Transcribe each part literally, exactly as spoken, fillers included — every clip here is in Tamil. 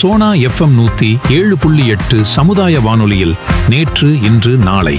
சோனா எஃப்எம் நூத்தி ஏழு புள்ளி எட்டு சமுதாய வானொலியில் நேற்று இன்று நாளை.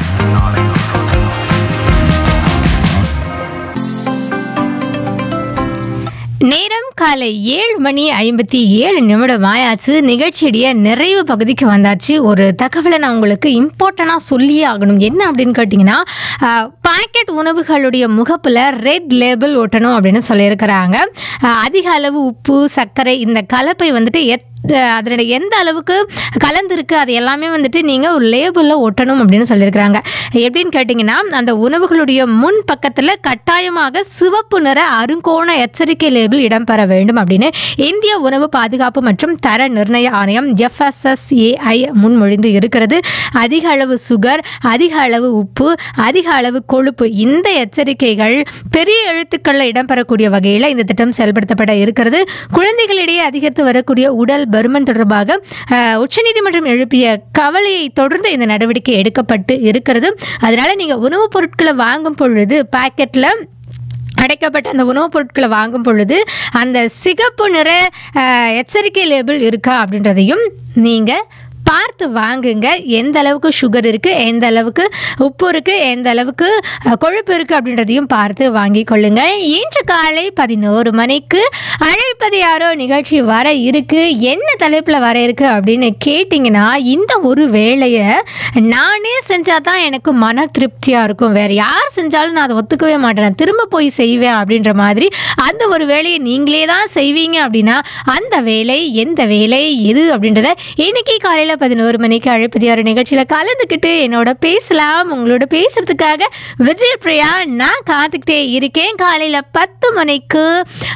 நேரம் காலை ஏழு மணி ஐம்பத்தி ஏழு நிமிடம் ஆயாச்சு. நிகழ்ச்சியுடைய நிறைவு பகுதிக்கு வந்தாச்சு. ஒரு தகவலை நான் உங்களுக்கு இம்பார்ட்டண்டாக சொல்லியே ஆகணும். என்ன அப்படின்னு கேட்டிங்கன்னா, பாக்கெட் உணவுகளுடைய முகப்பில் ரெட் லேபிள் ஒட்டணும் அப்படின்னு சொல்லியிருக்கிறாங்க. அதிக அளவு உப்பு, சர்க்கரை இந்த கலப்பை வந்துட்டு எத் அதனுடைய எந்த அளவுக்கு கலந்துருக்கு அது எல்லாமே வந்துட்டு நீங்கள் ஒரு லேபிளில் ஒட்டணும் அப்படின்னு சொல்லியிருக்கிறாங்க. எப்படின்னு கேட்டிங்கன்னா, அந்த உணவுகளுடைய முன் பக்கத்தில் கட்டாயமாக சிவப்பு நிற அருங்கோண எச்சரிக்கை லேபிள் இடம்பெற வேண்டும் அப்படின்னு இந்திய உணவு பாதுகாப்பு மற்றும் தர நிர்ணய ஆணையம் எஃப் எஸ் எஸ் ஏ ஐ முன்மொழிந்து இருக்கிறது. அதிக அளவு சுகர், அதிக அளவு உப்பு, அதிக அளவு கொழுப்பு இந்த எச்சரிக்கைகள் பெரிய எழுத்துக்களில் இடம்பெறக்கூடிய வகையில் இந்த திட்டம் செயல்படுத்தப்பட இருக்கிறது. குழந்தைகளிடையே அதிகரித்து வரக்கூடிய உடல் பருமன் தொடர்பாக உச்சநீதிமன்றம் எழுப்பிய கவலையை தொடர்ந்து இந்த நடவடிக்கை எடுக்கப்பட்டு இருக்கிறது. அதனால நீங்க உணவுப் பொருட்களை வாங்கும் பொழுது பாக்கெட்ல அடைக்கப்பட்ட அந்த உணவுப் பொருட்களை வாங்கும் பொழுது அந்த சிகப்பு நிற எச்சரிக்கை லேபிள் இருக்கா அப்படின்றதையும் நீங்க பார்த்து வாங்குங்க. எந்த அளவுக்கு சுகர் இருக்குது, எந்த அளவுக்கு உப்பு இருக்குது, எந்த அளவுக்கு கொழுப்பு இருக்குது அப்படின்றதையும் பார்த்து வாங்கி கொள்ளுங்கள். இன்று காலை பதினோரு மணிக்கு அழைப்பது யாரோ நிகழ்ச்சி வர இருக்கு. என்ன தலைப்பில் வர இருக்கு அப்படின்னு கேட்டிங்கன்னா, இந்த ஒரு வேலையை நானே செஞ்சால் தான் எனக்கு மன திருப்தியாக இருக்கும், வேறு யார் செஞ்சாலும் நான் அதை ஒத்துக்கவே மாட்டேன், திரும்ப போய் செய்வேன் அப்படின்ற மாதிரி அந்த ஒரு வேலையை நீங்களே தான் செய்வீங்க அப்படின்னா அந்த வேலை எந்த வேலை எது அப்படின்றத இன்னைக்கு காலையில் பதினோரு மணிக்கு அழைப்பது யாரோ நிகழ்ச்சியில் கலந்துக்கிட்டு என்னோட பேசலாம். உங்களோட பேசுறதுக்காக விஜய் பிரியா நான் காத்துக்கிட்டே இருக்கேன். காலையில் பத்து மணிக்கு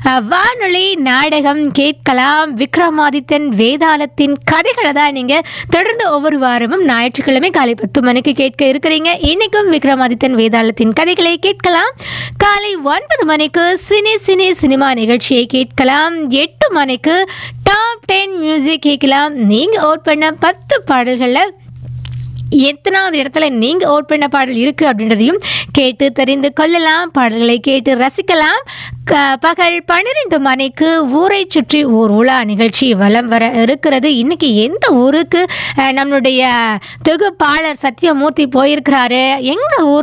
வானொலி நாடகம் கேட்கலாம். விக்ரமாதித்தன் வேதாளத்தின் கதைகளை தான் நீங்கள் தொடர்ந்து ஒவ்வொரு வாரமும் ஞாயிற்றுக்கிழமை காலை பத்து மணிக்கு கேட்க இருக்கிறீங்க. இன்னைக்கும் விக்ரமாதித்தன் வேதாளத்தின் கதைகளை கேட்கலாம். காலை ஒன்பது மணிக்கு சினி சினி சினிமா நிகழ்ச்சியை கேட்கலாம். எட்டு மணிக்கு டாப் டென் மியூசிக் கேட்கலாம். நீங்கள் ஓட் பண்ண பத்து பாடல்களில் எத்தனாவது இடத்துல நீங்கள் ஓட் பண்ண பாடல் இருக்குது அப்படின்றதையும் கேட்டு தெரிந்து கொள்ளலாம். பாடல்களை கேட்டு ரசிக்கலாம். க பகல் பன்னிரெண்டு மணிக்கு ஊரை சுற்றி ஊர் உலா நிகழ்ச்சி வலம் வர இருக்கிறது. இன்றைக்கி எந்த ஊருக்கு நம்மளுடைய தொகுப்பாளர் சத்யமூர்த்தி போயிருக்கிறாரு, எங்கள் ஊர்